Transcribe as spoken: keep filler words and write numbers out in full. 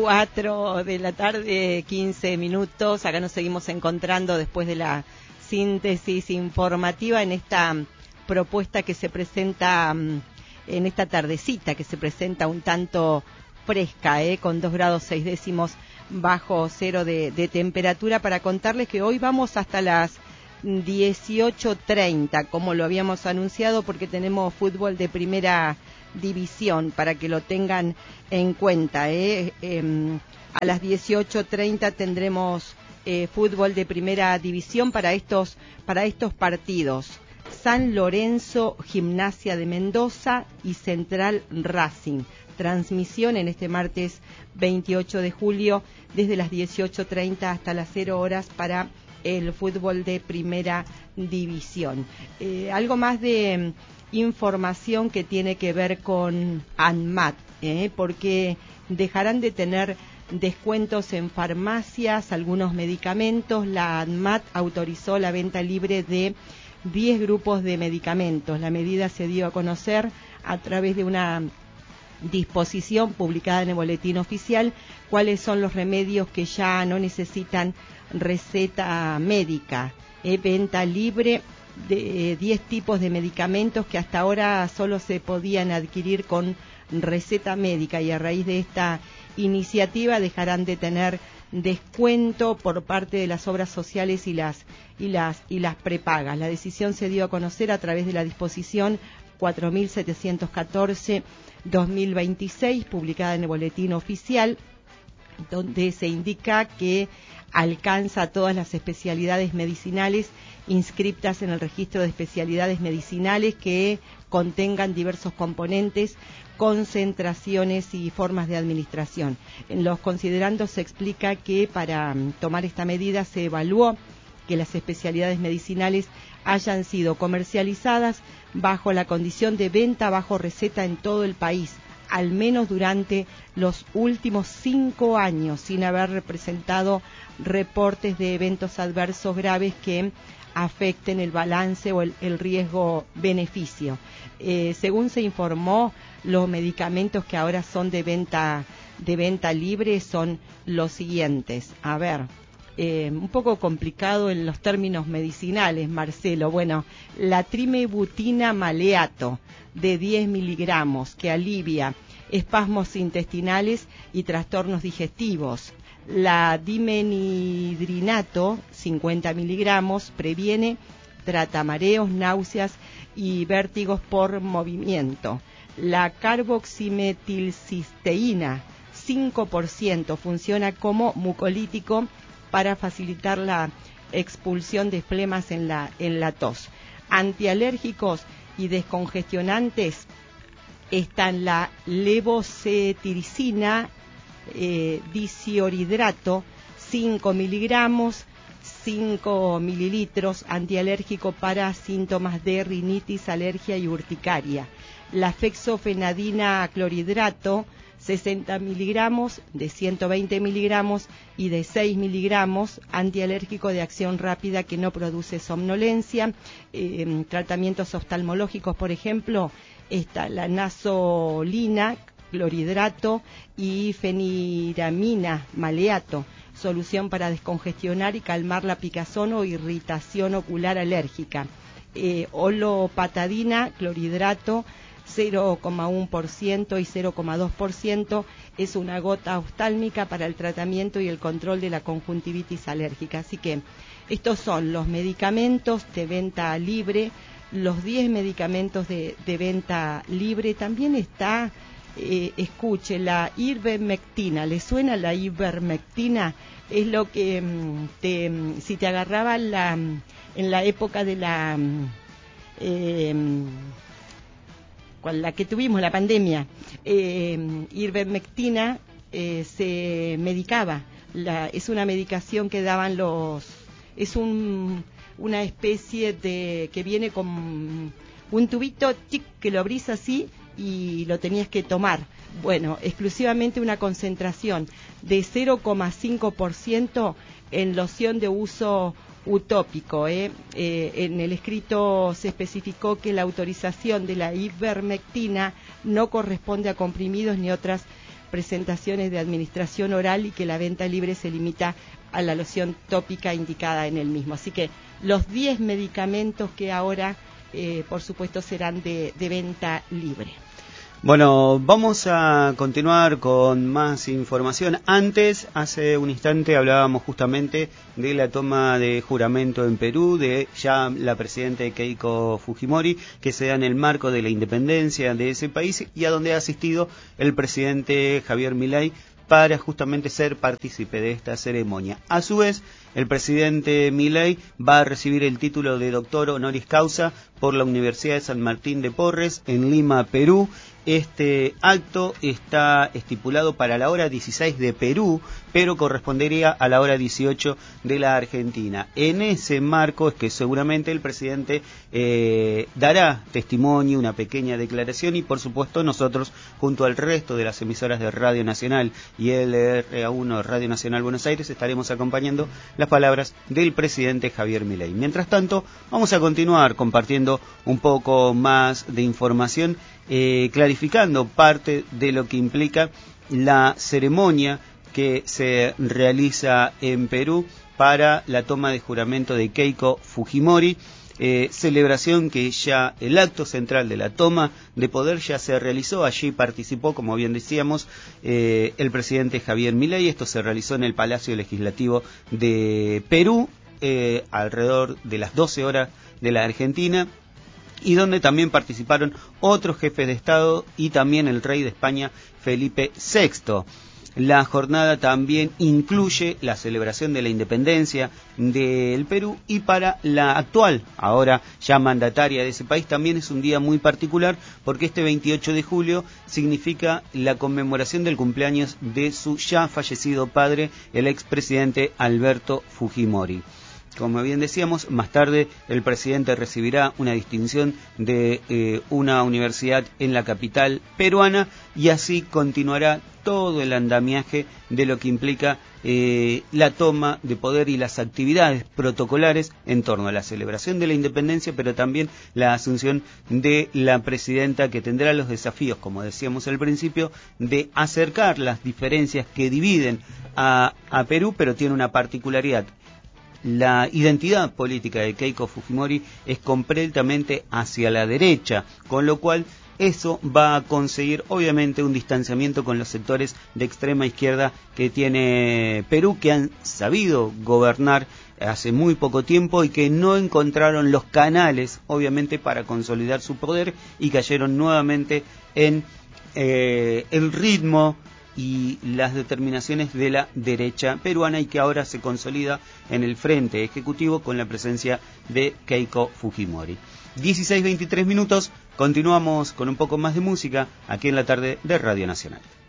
cuatro de la tarde, quince minutos. Acá nos seguimos encontrando después de la síntesis informativa en esta propuesta que se presenta, en esta tardecita que se presenta un tanto fresca, ¿eh? Con dos grados seis décimos bajo cero de, de temperatura, para contarles que hoy vamos hasta las dieciocho treinta, como lo habíamos anunciado, porque tenemos fútbol de primera división, para que lo tengan en cuenta, ¿eh? Eh, a las dieciocho treinta tendremos eh, fútbol de primera división para estos, para estos partidos: San Lorenzo, Gimnasia de Mendoza y Central Racing. Transmisión en este martes veintiocho de julio desde las dieciocho treinta hasta las cero horas para el fútbol de primera división. Eh, algo más de información que tiene que ver con ANMAT, ¿eh? Porque dejarán de tener descuentos en farmacias, algunos medicamentos. La ANMAT autorizó la venta libre de diez grupos de medicamentos. La medida se dio a conocer a través de una disposición publicada en el Boletín Oficial, cuáles son los remedios que ya no necesitan receta médica. Eh, venta libre de diez tipos de medicamentos que hasta ahora solo se podían adquirir con receta médica, y a raíz de esta iniciativa dejarán de tener descuento por parte de las obras sociales y las y las y las prepagas. La decisión se dio a conocer a través de la disposición cuatro mil setecientos catorce dos mil veintiséis, publicada en el Boletín Oficial, donde se indica que alcanza a todas las especialidades medicinales inscriptas en el registro de especialidades medicinales que contengan diversos componentes, concentraciones y formas de administración. En los considerandos se explica que para tomar esta medida se evaluó que las especialidades medicinales hayan sido comercializadas bajo la condición de venta bajo receta en todo el país, al menos durante los últimos cinco años, sin haber representado reportes de eventos adversos graves que afecten el balance o el, el riesgo-beneficio. Eh, según se informó, los medicamentos que ahora son de venta, de venta libre son los siguientes. A ver, eh, un poco complicado en los términos medicinales, Marcelo. Bueno, la trimebutina maleato de diez miligramos, que alivia espasmos intestinales y trastornos digestivos. La dimenhidrinato, cincuenta miligramos, previene, trata mareos, náuseas y vértigos por movimiento. La carboximetilcisteína, cinco por ciento, funciona como mucolítico para facilitar la expulsión de flemas en la, en la tos. Antialérgicos y descongestionantes están la levocetiricina, eh, diclorhidrato, cinco miligramos, cinco mililitros, antialérgico para síntomas de rinitis, alergia y urticaria. La fexofenadina clorhidrato, sesenta miligramos, de ciento veinte miligramos y de seis miligramos, antialérgico de acción rápida que no produce somnolencia. Eh, tratamientos oftalmológicos, por ejemplo, está la nasolina, clorhidrato y feniramina maleato, solución para descongestionar y calmar la picazón o irritación ocular alérgica. Eh, olopatadina, clorhidrato, cero coma uno por ciento y cero coma dos por ciento, es una gota oftálmica para el tratamiento y el control de la conjuntivitis alérgica. Así que estos son los medicamentos de venta libre, los diez medicamentos de, de venta libre. También está, eh, escuche, la ivermectina. ¿Le suena la ivermectina? Es lo que te, si te agarraba la, en la época de la... Eh, con la que tuvimos la pandemia, eh, ivermectina, eh, se medicaba. La, es una medicación que daban los, es un, una especie de, que viene con un tubito, tic, que lo abrís así y lo tenías que tomar. Bueno, exclusivamente una concentración de cero coma cinco por ciento en loción de uso utópico. ¿eh? Eh, en el escrito se especificó que la autorización de la ivermectina no corresponde a comprimidos ni otras presentaciones de administración oral y que la venta libre se limita a la loción tópica indicada en el mismo. Así que los diez medicamentos que ahora, eh, por supuesto, serán de, de venta libre. Bueno, vamos a continuar con más información. Antes, hace un instante hablábamos justamente de la toma de juramento en Perú de ya la presidenta Keiko Fujimori, que se da en el marco de la independencia de ese país y a donde ha asistido el presidente Javier Milei para justamente ser partícipe de esta ceremonia. A su vez, el presidente Milei va a recibir el título de doctor honoris causa por la Universidad de San Martín de Porres en Lima, Perú. Este acto está estipulado para la hora dieciséis de Perú, pero correspondería a la hora dieciocho de la Argentina. En ese marco es que seguramente el presidente eh, dará testimonio, una pequeña declaración y por supuesto nosotros junto al resto de las emisoras de Radio Nacional y el R A uno Radio Nacional Buenos Aires estaremos acompañando las palabras del presidente Javier Milei. Mientras tanto, vamos a continuar compartiendo un poco más de información, eh, clarificando parte de lo que implica la ceremonia que se realiza en Perú para la toma de juramento de Keiko Fujimori. Eh, celebración que ya el acto central de la toma de poder ya se realizó. Allí participó, como bien decíamos, eh, el presidente Javier Milei. Esto se realizó en el Palacio Legislativo de Perú, eh, alrededor de las doce horas de la Argentina, y donde también participaron otros jefes de Estado y también el rey de España, Felipe sexto. La jornada también incluye la celebración de la independencia del Perú y para la actual, ahora ya mandataria de ese país, también es un día muy particular porque este veintiocho de julio significa la conmemoración del cumpleaños de su ya fallecido padre, el expresidente Alberto Fujimori. Como bien decíamos, más tarde el presidente recibirá una distinción de eh, una universidad en la capital peruana y así continuará todo el andamiaje de lo que implica eh, la toma de poder y las actividades protocolares en torno a la celebración de la independencia, pero también la asunción de la presidenta, que tendrá los desafíos, como decíamos al principio, de acercar las diferencias que dividen a, a Perú, pero tiene una particularidad. La identidad política de Keiko Fujimori es completamente hacia la derecha, con lo cual eso va a conseguir obviamente un distanciamiento con los sectores de extrema izquierda que tiene Perú, que han sabido gobernar hace muy poco tiempo y que no encontraron los canales obviamente para consolidar su poder y cayeron nuevamente en eh, el ritmo y las determinaciones de la derecha peruana y que ahora se consolida en el frente ejecutivo con la presencia de Keiko Fujimori. dieciséis veintitrés minutos, continuamos con un poco más de música aquí en la tarde de Radio Nacional.